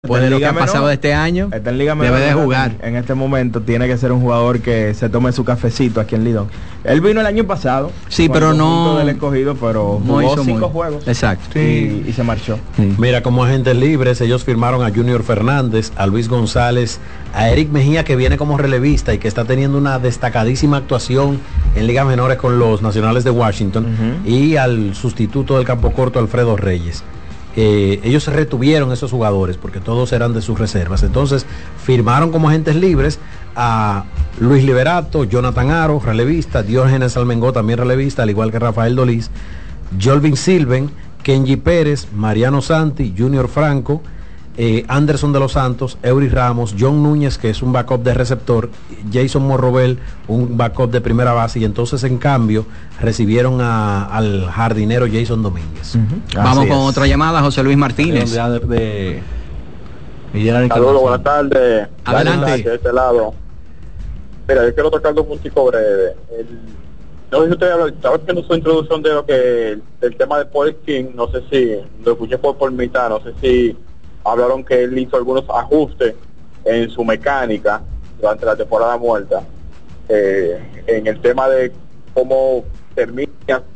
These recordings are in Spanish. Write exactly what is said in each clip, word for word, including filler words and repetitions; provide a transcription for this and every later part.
Después de lo que ha pasado de este año, está en Liga debe de jugar. En, en este momento tiene que ser un jugador que se tome su cafecito aquí en Lidón. Él vino el año pasado. Sí, pero no del escogido, pero no jugó hizo cinco muy... juegos. Exacto. Sí. Y, y se marchó. Sí. Mira, como agentes libres, ellos firmaron a Junior Fernández, a Luis González, a Eric Mejía, que viene como relevista y que está teniendo una destacadísima actuación en ligas menores con los Nacionales de Washington, uh-huh. y al sustituto del campo corto, Alfredo Reyes. Eh, ellos retuvieron esos jugadores porque todos eran de sus reservas. Entonces firmaron como agentes libres a Luis Liberato, Jonathan Aro, relevista, Diógenes Almengó, también relevista, al igual que Rafael Dolís, Jolvin Silven, Kenji Pérez, Mariano Santi, Junior Franco, eh, Anderson de los Santos, Eury Ramos, John Núñez, que es un backup de receptor, Jason Morrobel, un backup de primera base, y entonces en cambio recibieron a, al jardinero Jason Domínguez. Uh-huh. Vamos con es. otra llamada, José Luis Martínez. De, de, de Saludos, buenas tardes. Adelante. De este lado. Mira, yo quiero tocar dos puntos breves. El, no sé si usted habla, estaba haciendo su introducción de lo que, del tema de Paul King, no sé si, lo escuché por, por mitad, no sé si hablaron que él hizo algunos ajustes en su mecánica durante la temporada muerta, eh, en el tema de cómo termina.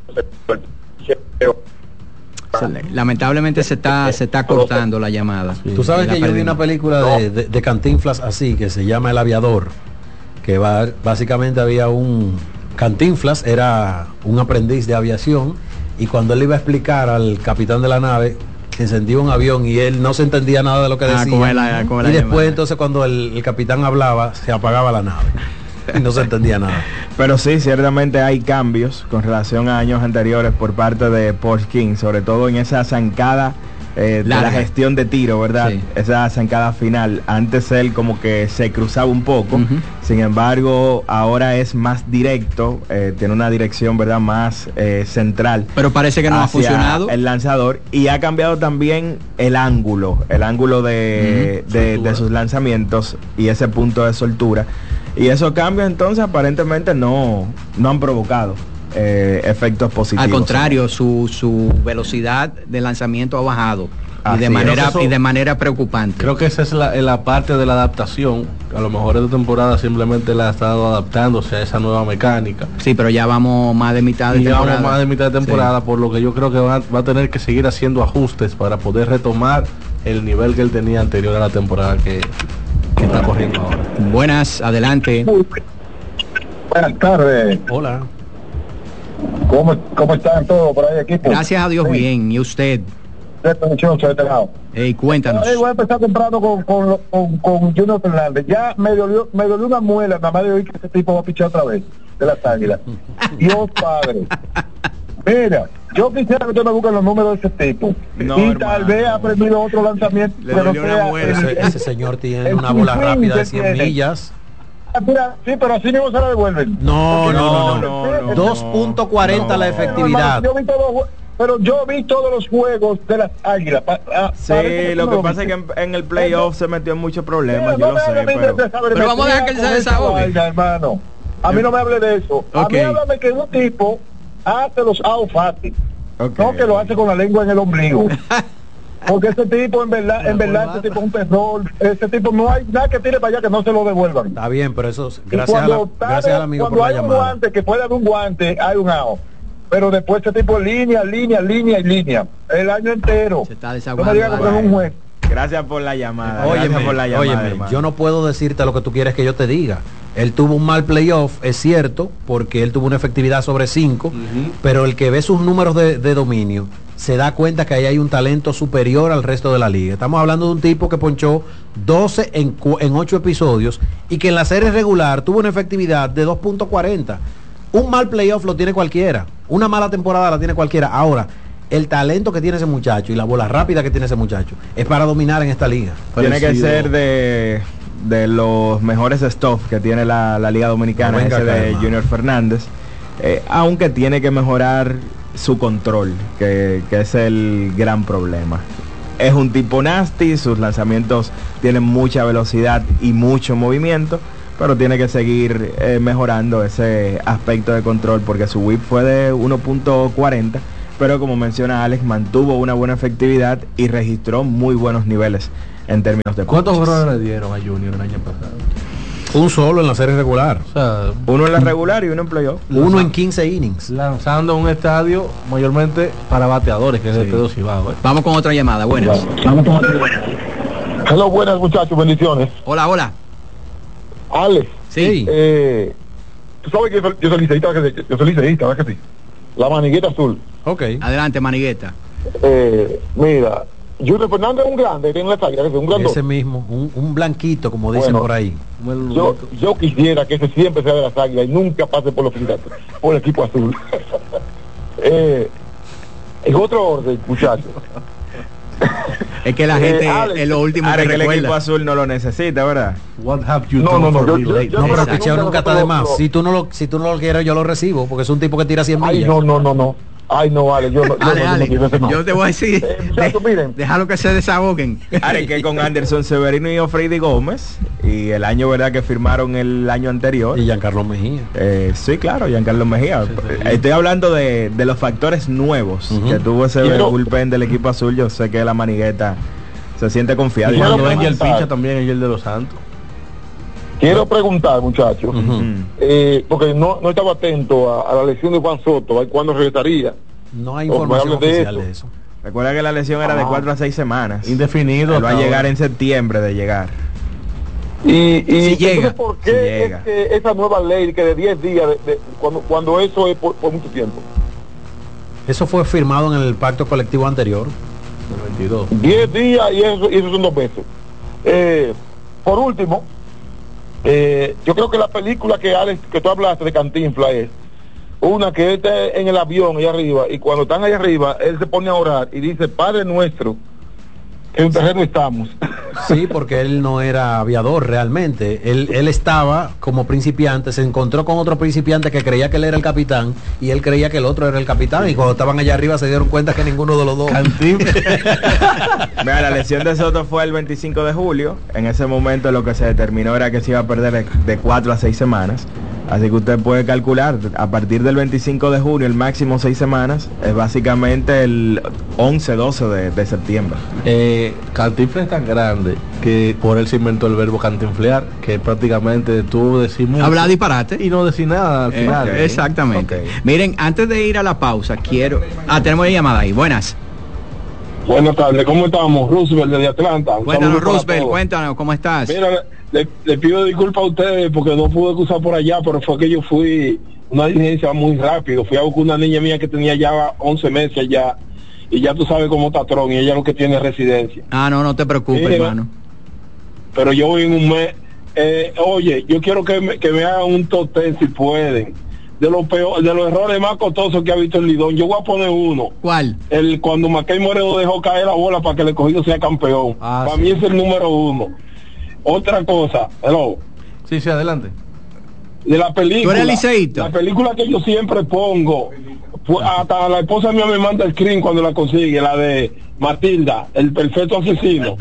Lamentablemente se está se está cortando la llamada. Sí. Tú sabes que yo vi una película de, de, de Cantinflas así, que se llama El Aviador, que va, básicamente había un Cantinflas, era un aprendiz de aviación, y cuando él iba a explicar al capitán de la nave, se encendía un avión y él no se entendía nada de lo que decía. Ah, como la, como la y después llamada. Entonces cuando el, el capitán hablaba, se apagaba la nave y no se entendía nada. Pero sí, ciertamente hay cambios con relación a años anteriores por parte de Paul King, sobre todo en esa zancada eh, de la gestión de tiro, ¿verdad? Sí. Esa zancada final. Antes él como que se cruzaba un poco, uh-huh. sin embargo ahora es más directo, eh, tiene una dirección, ¿verdad?, más eh, central. Pero parece que no ha funcionado el lanzador, y ha cambiado también el ángulo, el ángulo de, uh-huh. de, de sus lanzamientos y ese punto de soltura. Y esos cambios entonces aparentemente no, no han provocado eh, efectos positivos. Al contrario, su, su velocidad de lanzamiento ha bajado. Y de, manera, eso, y de manera preocupante. Creo que esa es la, la parte de la adaptación. A lo mejor esta temporada simplemente la ha estado adaptándose a esa nueva mecánica. Sí, pero ya vamos más de mitad de y temporada. Ya vamos más de mitad de temporada, sí. Por lo que yo creo que va, va a tener que seguir haciendo ajustes para poder retomar el nivel que él tenía anterior a la temporada que, que está corriendo ahora. Buenas, adelante. Buenas tardes. Hola. ¿Cómo, cómo están todos por ahí, equipo? Gracias a Dios, sí. Bien. ¿Y usted? De este lado. Hey, cuéntanos. Voy a empezar temprano con, con, con, con Junior Fernández. Ya me dolió, me dolió una muela, nada más de oír que ese tipo va a pichar otra vez de las Águilas. Dios padre. Mira, yo quisiera que usted me busque los números de ese tipo. No, y hermano, tal vez ha aprendido otro lanzamiento. Le dolió una muela. Ese, ese señor tiene una bola rápida de cien millas. Mira, sí, pero así mismo se la devuelven. No, no, no, no, no. dos punto cuarenta no, la efectividad. Yo vi todo, pero yo vi todos los juegos de las Águilas. Pa, a, sí, lo que pasa es que en, en el playoff se metió en muchos problemas, yo lo sé, pero... pero vamos a dejar que él se desahogue, hermano. A mí no me hable de eso. Okay. A mí háblame que un tipo hace los outs fácil, okay. No que lo hace con la lengua en el ombligo. Porque ese tipo, en verdad, en verdad, ese tipo es un terror. Ese tipo no hay nada que tire para allá que no se lo devuelvan. Está bien, pero eso es gracias, a la, gracias al amigo por la llamada. Cuando hay un guante, que puede haber un guante, hay un out. Pero después ese tipo línea, línea, línea y línea. El año entero. Se está desahogando. No me diga que es un juez. Gracias por la llamada. Óyeme, por la llamada, óyeme, yo no puedo decirte lo que tú quieres que yo te diga. Él tuvo un mal playoff, es cierto, porque él tuvo una efectividad sobre cinco, uh-huh. pero el que ve sus números de, de dominio se da cuenta que ahí hay un talento superior al resto de la liga. Estamos hablando de un tipo que ponchó doce en, en ocho episodios y que en la serie regular tuvo una efectividad de dos punto cuarenta. Un mal playoff lo tiene cualquiera, una mala temporada la tiene cualquiera. Ahora, el talento que tiene ese muchacho y la bola rápida que tiene ese muchacho es para dominar en esta liga. Tiene que ser de, de los mejores stuff que tiene la, la Liga Dominicana, ese de Junior Fernández, eh, aunque tiene que mejorar su control, que, que es el gran problema. Es un tipo nasty, sus lanzamientos tienen mucha velocidad y mucho movimiento, pero tiene que seguir eh, mejorando ese aspecto de control, porque su whip fue de uno punto cuarenta pero como menciona Alex, mantuvo una buena efectividad y registró muy buenos niveles en términos de ¿Cuántos honrones le dieron a Junior el año pasado? Un solo en la serie regular. O sea, uno en la regular y uno en playoff. Uno en quince innings. Lanzando un estadio mayormente para bateadores, que es sí. el Pedro Cibao. ¿eh? Vamos con otra llamada, buenas. Vamos con otra buenas. Hello, buenas muchachos, bendiciones. Hola, hola. Alex. Sí. Eh, Tú sabes que yo soy, yo soy liceísta, yo soy liceísta, ¿verdad que sí? La manigueta azul. Ok. Adelante, manigueta. Eh, mira, Junior Fernández es un grande, tiene la talla, un grande. Ese mismo, un, un blanquito, como dicen bueno, por ahí. Yo, yo quisiera que ese siempre sea de las águilas y nunca pase por los piratas, por el equipo azul. eh, en otro orden, muchachos. Es que la gente eh, Alex, es lo último que, que que recuerda. El equipo azul no lo necesita, ¿verdad? What have you no, no, no, yo, yo, yo, no, pero picheo nunca está de más. Si tú no lo, si tú no lo quieres, yo lo recibo, porque es un tipo que tira cien millas. Ay, no, no, no, no. Ay, no, vale, yo no. Ale, yo, Ale, no, no, no. yo te voy a decir, eh, muchachos, de, miren. Déjalo que se desahoguen. Ale, que con Anderson Severino y Ofrady Gómez, y el año, ¿verdad?, que firmaron el año anterior. Y Giancarlo Mejía. Eh, sí, claro, Giancarlo Mejía. Sí, sí. Estoy hablando de, de los factores nuevos uh-huh. que tuvo ese Quiero... bullpen del equipo azul. Yo sé que la manigueta se siente confiado. Y cuando venga el pincha también es el de los Santos. Quiero preguntar, muchachos, uh-huh. eh, porque no, no estaba atento a, a la lesión de Juan Soto, ¿cuándo regresaría? No hay información oficial de eso. de eso. Recuerda que la lesión era ah. de cuatro a seis semanas. Indefinido. Él va a llegar ahora. en septiembre de llegar. Y, y si llega. ¿por qué si es que esa nueva ley que de diez días, de, de, cuando, cuando eso es por, por mucho tiempo? Eso fue firmado en el pacto colectivo anterior. veintidós. diez días y eso, y eso son dos veces. Eh, por último, eh, yo creo que la película que Alex, que tú hablaste de Cantinflas es una que él está en el avión allá arriba y cuando están allá arriba él se pone a orar y dice: Padre nuestro, que en un terreno estamos. Sí, porque él no era aviador realmente. Él, él estaba como principiante, se encontró con otro principiante que creía que él era el capitán y él creía que el otro era el capitán, y cuando estaban allá arriba se dieron cuenta que ninguno de los dos. Mira, la lesión de Soto fue el veinticinco de julio. En ese momento lo que se determinó era que se iba a perder de cuatro a seis semanas. Así que usted puede calcular, a partir del veinticinco de junio, el máximo seis semanas, es básicamente el once, doce de, de septiembre. Eh, Cantinflas es tan grande que por él se inventó el verbo cantinflear, que prácticamente tú decís mucho. Habla disparate. Y no decís nada al eh, final. Okay. Exactamente. Okay. Miren, antes de ir a la pausa, quiero... Ah, tenemos llamada ahí. Buenas. Buenas tardes, ¿cómo estamos? Roosevelt desde Atlanta. Cuéntanos, Roosevelt, cuéntanos, ¿cómo estás? Mira, le, le pido disculpas a ustedes porque no pude cruzar por allá, pero fue que yo fui una diligencia muy rápido. Fui a buscar una niña mía que tenía ya once meses allá, y ya tú sabes cómo está Tron, y ella lo que tiene es residencia. Ah, no, no te preocupes, pero, hermano. Pero yo voy en un mes. Eh, oye, yo quiero que me, que me hagan un top ten si pueden. De los peor, de los errores más costosos que ha visto el Lidón, yo voy a poner uno. ¿Cuál? El cuando Mackay Moreno dejó caer la bola para que el escogido sea campeón. Ah, para sí. mí es el número uno. Otra cosa, hello. Sí, sí, adelante. De la película. ¿Tú eres liceísta? La película que yo siempre pongo, hasta la esposa mía me manda el screen cuando la consigue, la de Matilda, el perfecto asesino.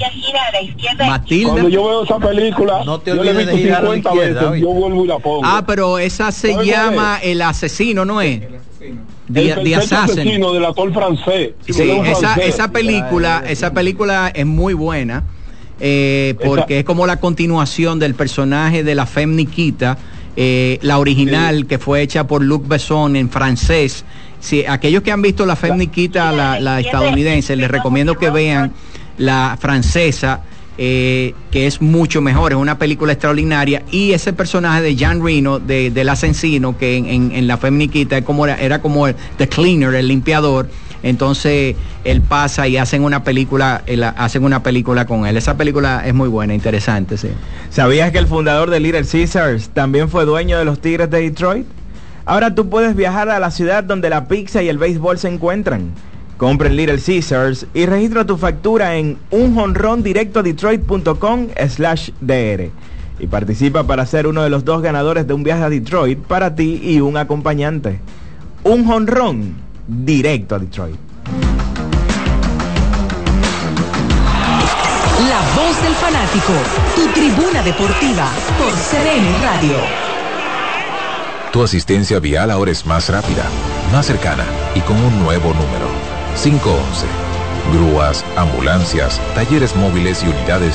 Matilda. Cuando yo veo esa película, no te yo le he visto cincuenta veces, yo vuelvo y la pongo. Ah, pero esa se llama El Asesino, ¿no es? El perfecto asesino del actor francés. Sí, sí, esa, francés. esa película, esa película es muy buena. Eh, porque esa, es como la continuación del personaje de la Femme Nikita, eh, la original, sí, que fue hecha por Luc Besson en francés. Si aquellos que han visto la Femme Nikita, la, la estadounidense, les recomiendo que vean la francesa, eh, que es mucho mejor, es una película extraordinaria. Y ese personaje de Jean Reno, de, del asesino, que en, en, en la Femme Nikita es como era, era como el the cleaner, el limpiador. Entonces él pasa y hacen una película, él, hacen una película con él. Esa película es muy buena, interesante, sí. ¿Sabías que el fundador de Little Caesars también fue dueño de los Tigres de Detroit? Ahora tú puedes viajar a la ciudad donde la pizza y el béisbol se encuentran. Compra en Little Caesars y registra tu factura en un jonrón directo a detroit punto com slash d r y participa para ser uno de los dos ganadores de un viaje a Detroit para ti y un acompañante. Un jonrón directo a Detroit. La voz del fanático, tu tribuna deportiva por C D N Radio. Tu asistencia vial ahora es más rápida, más cercana y con un nuevo número, cinco once. Grúas, ambulancias, talleres móviles y unidades